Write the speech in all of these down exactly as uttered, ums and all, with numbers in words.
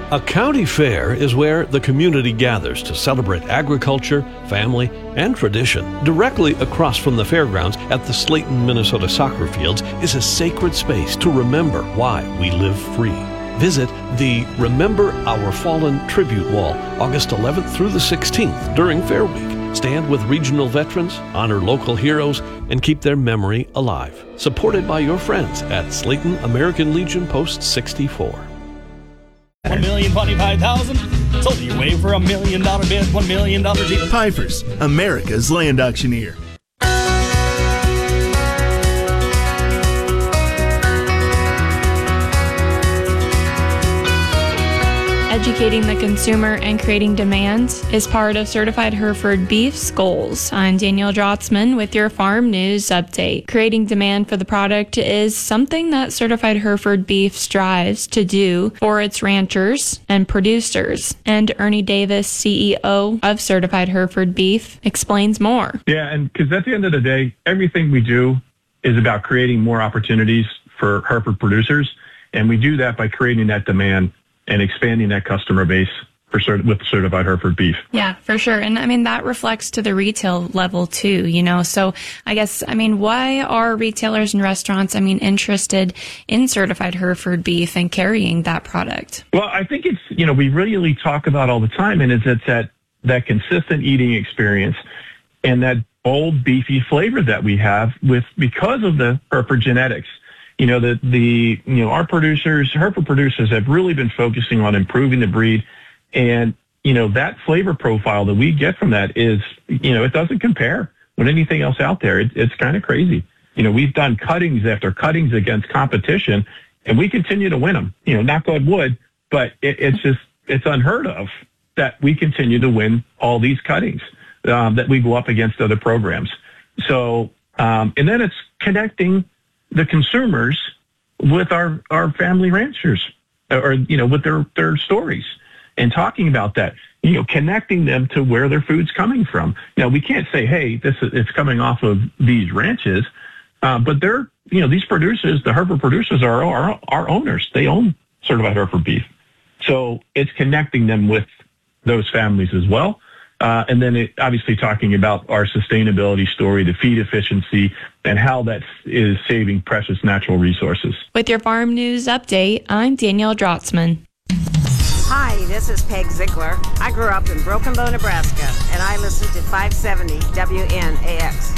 A county fair is where the community gathers to celebrate agriculture, family, and tradition. Directly across from the fairgrounds at the Slayton, Minnesota soccer fields is a sacred space to remember why we live free. Visit the Remember Our Fallen Tribute Wall August eleventh through the sixteenth during Fair Week. Stand with regional veterans, honor local heroes, and keep their memory alive. Supported by your friends at Slayton American Legion Post sixty-four. One million twenty-five thousand. Sold your way for a million dollar bid. One million dollar deal. Pfeiffer's, America's land auctioneer. Educating the consumer and creating demand is part of Certified Hereford Beef's goals. I'm Danielle Drotzman with your Farm News Update. Creating demand for the product is something that Certified Hereford Beef strives to do for its ranchers and producers. And Ernie Davis, C E O of Certified Hereford Beef, explains more. Yeah, and because at the end of the day, everything we do is about creating more opportunities for Hereford producers, and we do that by creating that demand and expanding that customer base for cert- with Certified Hereford Beef. Yeah, for sure. And I mean, that reflects to the retail level too, you know. So I guess, I mean, why are retailers and restaurants, I mean, interested in Certified Hereford Beef and carrying that product? Well, I think it's, you know, we really talk about all the time, and it's, it's that, that consistent eating experience and that bold, beefy flavor that we have with because of the Hereford genetics. You know, the, the, you know, our producers, Hereford producers have really been focusing on improving the breed. And, you know, that flavor profile that we get from that is, you know, it doesn't compare with anything else out there. It, it's kind of crazy. You know, we've done cuttings after cuttings against competition, and we continue to win them. You know, knock on wood, but it, it's just, it's unheard of that we continue to win all these cuttings um, that we go up against other programs. So, um, and then it's connecting the consumers with our, our family ranchers or, you know, with their, their stories and talking about that, you know, connecting them to where their food's coming from. Now, we can't say, hey, this is, it's coming off of these ranches, uh, but they're, you know, these producers, the Hereford producers are our, our owners. They own Certified Hereford Beef. So it's connecting them with those families as well. Uh, and then it, obviously talking about our sustainability story, the feed efficiency, and how that is saving precious natural resources. With your Farm News Update, I'm Danielle Drotzman. Hi, this is Peg Ziegler. I grew up in Broken Bow, Nebraska, and I listen to five seventy W N A X.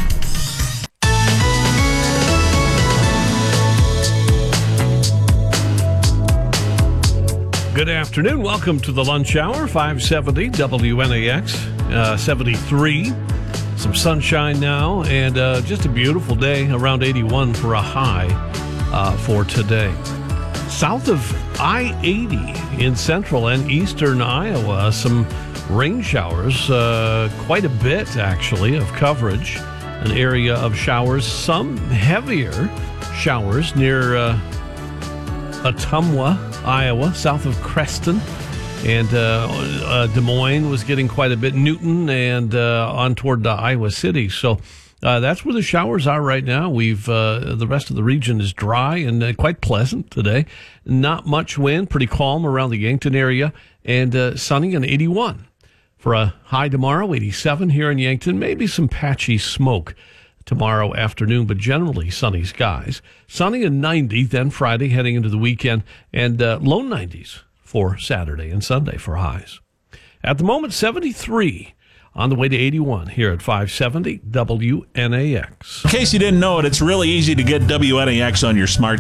Good afternoon. Welcome to the lunch hour, five seventy W N A X, uh, seventy-three. Some sunshine now, and uh, just a beautiful day, around eighty-one for a high uh, for today. South of I eighty in central and eastern Iowa, some rain showers, uh, quite a bit actually of coverage. An area of showers, some heavier showers near uh, Ottumwa, Iowa, south of Creston, and uh, uh, Des Moines was getting quite a bit. Newton and uh, on toward uh, Iowa City. So uh, that's where the showers are right now. We've uh, the rest of the region is dry and uh, quite pleasant today. Not much wind, pretty calm around the Yankton area, and uh, sunny and eighty-one for a high tomorrow. eighty-seven here in Yankton. Maybe some patchy smoke tomorrow afternoon, but generally sunny skies. Sunny and ninety, then Friday heading into the weekend, and uh, low nineties for Saturday and Sunday for highs. At the moment, seventy-three on the way to eighty-one here at five seventy W N A X. In case you didn't know it, it's really easy to get W N A X on your smart